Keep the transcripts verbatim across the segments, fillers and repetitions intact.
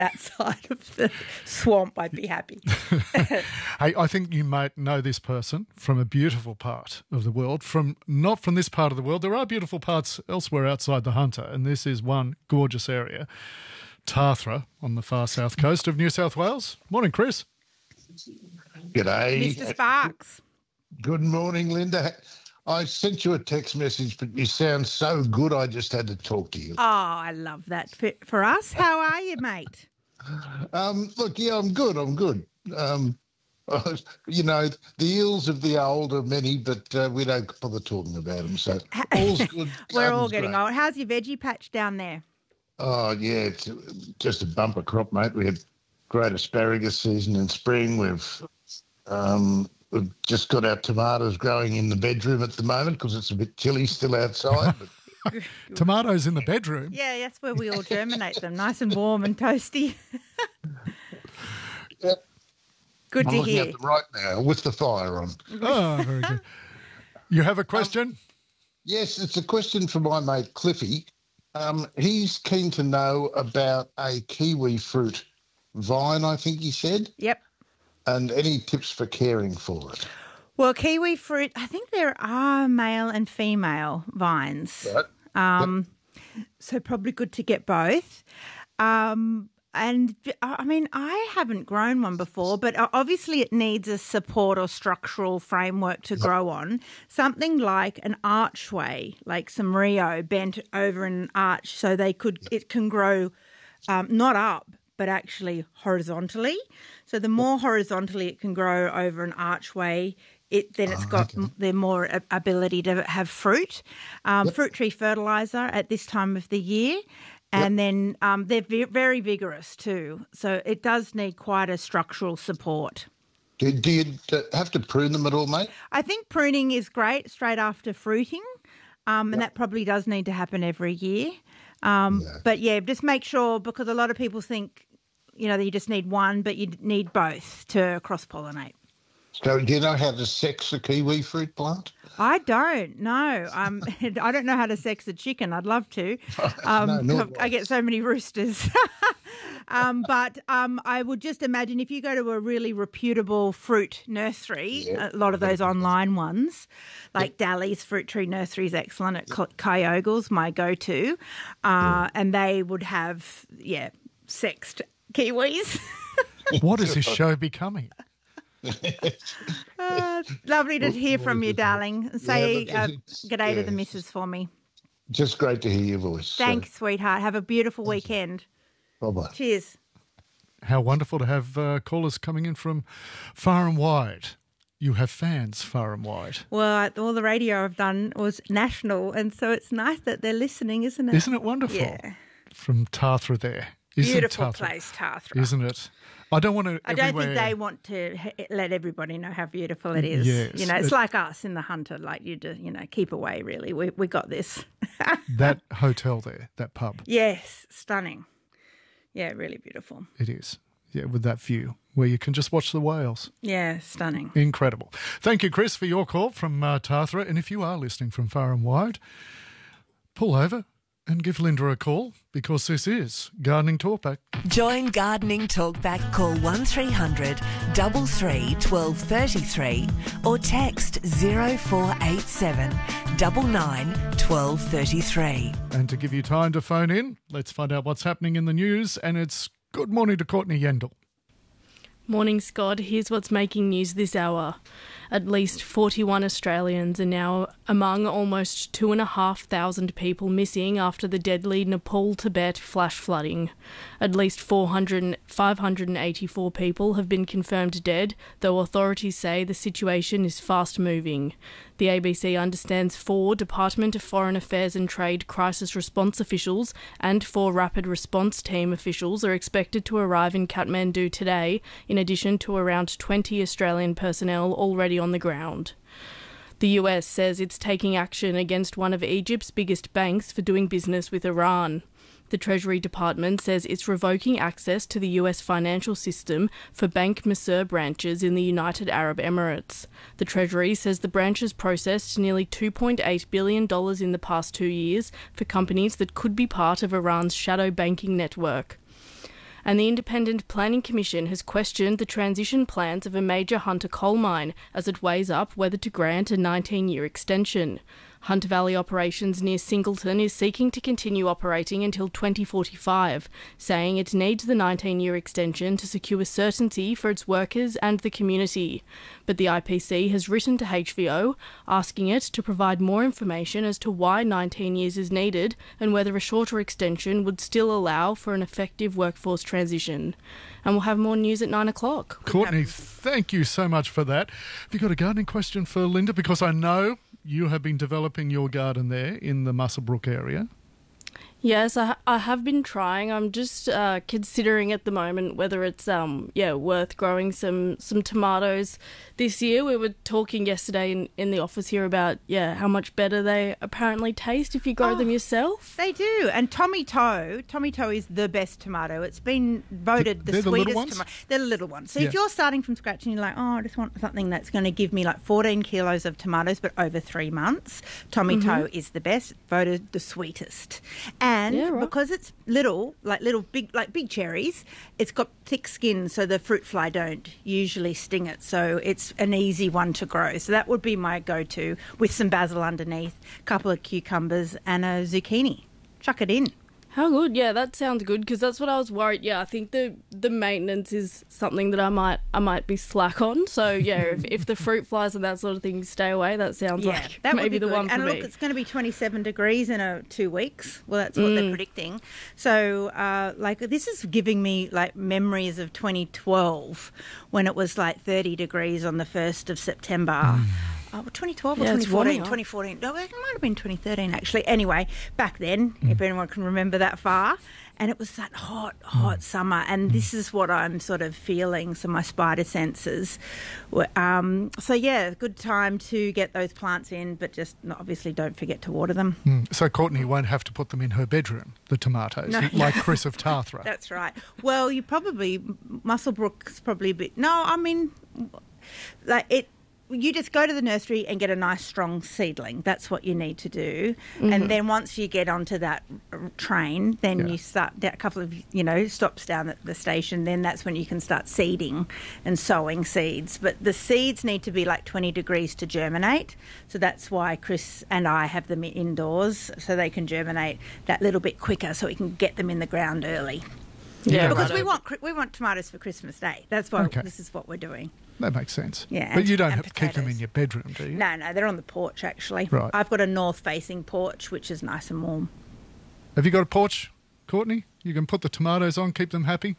that side of the swamp, I'd be happy. Hey, I think you might know this person from a beautiful part of the world. From not from this part of the world. There are beautiful parts elsewhere outside the Hunter, and this is one gorgeous area. Tathra on the far south coast of New South Wales. Morning, Chris. G'day. Mister Sparks. Good morning, Linda. I sent you a text message, but you sound so good I just had to talk to you. Oh, I love that. For, for us, how are you, mate? Um, look, yeah, I'm good. I'm good. Um, you know, the ills of the old are many, but uh, we don't bother talking about them. So all's good. We're all Garden's getting great. old. How's your veggie patch down there? Oh, yeah, it's just a bumper crop, mate. We had great asparagus season in spring. We've, um, we've just got our tomatoes growing in the bedroom at the moment because it's a bit chilly still outside. But Tomatoes in the bedroom. Yeah, that's where we all germinate them, nice and warm and toasty. yeah, Good I'm to looking hear. at them right now with the fire on. Oh, very good. You have a question? Yes, it's a question for my mate Cliffy. Um, he's keen to know about a kiwi fruit vine, I think he said, Yep. and any tips for caring for it. Well, kiwi fruit, I think there are male and female vines. Right. Um, So probably good to get both. Um, and, I mean, I haven't grown one before, but obviously it needs a support or structural framework to grow on. Something like an archway, like some Rio bent over an arch so they could it can grow um, not up, but actually horizontally. So the more horizontally it can grow over an archway, it then it's got okay. the more ability to have fruit. Um, Yep. Fruit tree fertiliser at this time of the year. And then um, they're ve- very vigorous too. So it does need quite a structural support. Do, do you uh, have to prune them at all, mate? I think pruning is great straight after fruiting, um, and that probably does need to happen every year. Um, Yeah. But, yeah, just make sure, because a lot of people think, you know, that you just need one, but you need both to cross-pollinate. So do you know how to sex a kiwi fruit plant? I don't know. Um, I don't know how to sex a chicken. I'd love to. Um, No, nor do I get so many roosters. um, but um, I would just imagine if you go to a really reputable fruit nursery, Yeah. a lot of those online ones, like Dally's Fruit Tree Nursery is excellent at Ky- Kyogle's, my go-to, uh, and they would have, yeah, sexed kiwis. What is this show becoming? Uh, lovely to hear from you, darling. Say look, uh, it's- g'day to yeah, the missus for me. Just great to hear your voice. Thanks, sweetheart. Have a beautiful weekend. So, bye-bye. Cheers. How wonderful to have uh, callers coming in from far and wide. You have fans far and wide. Well, all the radio I've done was national, and so it's nice that they're listening, isn't it? Isn't it wonderful? Yeah. From Tathra there. Isn't Beautiful Tathra, place, Tathra. Isn't it? I don't want to I don't everywhere. think they want to h- let everybody know how beautiful it is. Yes, you know, it's it- like us in the Hunter, like you do, you know, keep away, really. We we got this. That hotel there, that pub, Yes, stunning. Yeah, really beautiful. it is. Yeah, with that view where you can just watch the whales. Yeah, stunning. Incredible. Thank you, Chris, for your call from uh, Tathra. And if you are listening from far and wide, pull over and give Linda a call, because this is Gardening Talkback. Join Gardening Talkback. Call one three hundred, three three, one two three three or text zero four eight seven, nine nine, one two three three. And to give you time to phone in, let's find out what's happening in the news. And it's good morning to Courtney Yendall. Morning, Scott. Here's what's making news this hour. At least forty-one Australians are now among almost two and a half thousand people missing after the deadly Nepal Tibet flash flooding. At least four hundred, five hundred eighty-four people have been confirmed dead, though authorities say the situation is fast moving. The A B C understands four Department of Foreign Affairs and Trade crisis response officials and four rapid response team officials are expected to arrive in Kathmandu today, in addition to around twenty Australian personnel already on the ground. The U S says it's taking action against one of Egypt's biggest banks for doing business with Iran. The Treasury Department says it's revoking access to the U S financial system for Bank Misr branches in the United Arab Emirates. The Treasury says the branches processed nearly two point eight billion dollars in the past two years for companies that could be part of Iran's shadow banking network. And the Independent Planning Commission has questioned the transition plans of a major Hunter coal mine as it weighs up whether to grant a nineteen-year extension. Hunter Valley Operations near Singleton is seeking to continue operating until twenty forty-five, saying it needs the nineteen-year extension to secure certainty for its workers and the community. But the I P C has written to H V O asking it to provide more information as to why nineteen years is needed and whether a shorter extension would still allow for an effective workforce transition. And we'll have more news at nine o'clock. Courtney, thank you so much for that. Have you got a gardening question for Linda? Because I know you have been developing your garden there in the Muswellbrook area. Yes, I, I have been trying. I'm just uh, considering at the moment whether it's um yeah worth growing some, some tomatoes this year. We were talking yesterday in, in the office here about yeah how much better they apparently taste if you grow Oh, them yourself. They do. And Tommy Toe, Tommy Toe is the best tomato. It's been voted the They're the little sweetest ones? tomato. They're the little ones. So Yeah. if you're starting from scratch and you're like, oh, I just want something that's going to give me like fourteen kilos of tomatoes, but over three months, Tommy Toe is the best, voted the sweetest. And Yeah, right. because it's little, like little big, like big cherries, it's got thick skin, so the fruit fly don't usually sting it. So it's an easy one to grow. So that would be my go-to with some basil underneath, a couple of cucumbers and a zucchini. Chuck it in. How good? Yeah, that sounds good because that's what I was worried. Yeah, I think the the maintenance is something that I might I might be slack on. So yeah, if, if the fruit flies and that sort of thing stay away, that sounds Yeah, like that would maybe be the good. one for and me. look, it's going to be twenty-seven degrees in a, two weeks. Well, that's what they're predicting. So, uh, like, this is giving me like memories of twenty twelve when it was like thirty degrees on the first of September. Oh, twenty twelve or Yeah, it's twenty fourteen? warming up. twenty fourteen. No, it might have been twenty thirteen, actually. Anyway, back then, if anyone can remember that far. And it was that hot, hot summer. And this is what I'm sort of feeling, so my spider senses. were- Um, so, yeah, good time to get those plants in, but just obviously don't forget to water them. Mm. So Courtney won't have to put them in her bedroom, the tomatoes, No. like Chris of Tarthra. That's right. Well, you probably, Muswellbrook's probably a bit, no, I mean, like it, you just go to the nursery and get a nice strong seedling. That's what you need to do. And then once you get onto that r- train, then Yeah. you start a couple of, you know, stops down at the station. Then that's when you can start seeding and sowing seeds. But the seeds need to be like twenty degrees to germinate. So that's why Chris and I have them indoors so they can germinate that little bit quicker so we can get them in the ground early. Yeah, Because righto. we want cri- we want tomatoes for Christmas Day. That's why Okay. this is what we're doing. That makes sense. Yeah, But and- you don't and have, keep them in potatoes. your bedroom, do you? No, no, they're on the porch actually. Right. I've got a north-facing porch, which is nice and warm. Have you got a porch, Courtney? You can put the tomatoes on, keep them happy?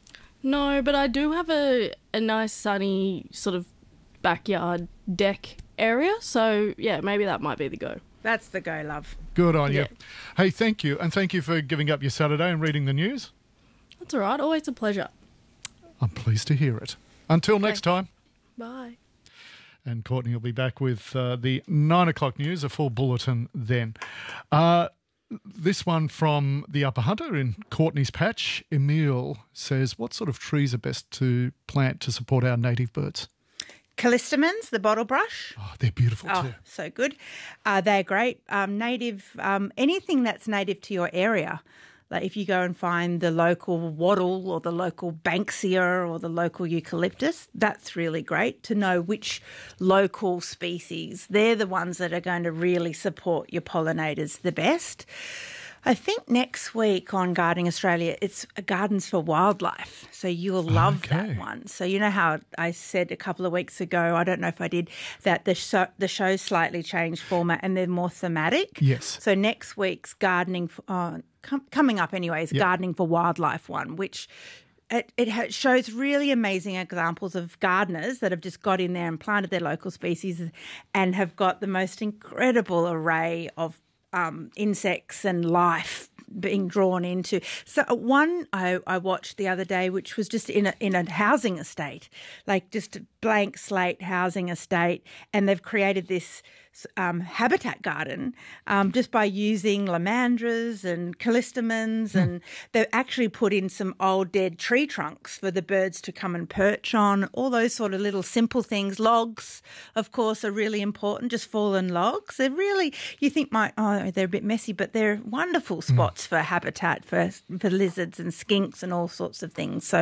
No, but I do have a, a nice sunny sort of backyard deck area. So yeah, maybe that might be the go. That's the go, love. Good on Yeah. you. Hey, thank you. And thank you for giving up your Saturday and reading the news. That's all right. Always a pleasure. I'm pleased to hear it. Until next time. Bye. And Courtney will be back with uh, the nine o'clock news, a full bulletin then. Uh, this one from the Upper Hunter in Courtney's patch. Emil says, what sort of trees are best to plant to support our native birds? Callistemons, the bottle brush. Oh, they're beautiful Oh, too. so good. Uh, they're great. Um, native, um, anything that's native to your area. Like if you go and find the local wattle or the local banksia or the local eucalyptus, that's really great to know which local species. They're the ones that are going to really support your pollinators the best. I think next week on Gardening Australia, it's Gardens for Wildlife. So you'll love Okay. that one. So you know how I said a couple of weeks ago, I don't know if I did, that the show, the show's slightly changed format and they're more thematic. Yes. So next week's Gardening, for, uh, com- coming up anyway, is Yep. Gardening for Wildlife one, which it, it ha- shows really amazing examples of gardeners that have just got in there and planted their local species and have got the most incredible array of Um, insects and life being drawn into. So one I, I watched the other day, which was just in a in a housing estate, like just a blank slate housing estate, and they've created this um, habitat garden um, just by using lomandras and callistemons, mm. and they've actually put in some old dead tree trunks for the birds to come and perch on, all those sort of little simple things. Logs, of course, are really important, just fallen logs. They're really, you think, might, oh, they're a bit messy, but they're wonderful spots mm. for habitat for, for lizards and skinks and all sorts of things. So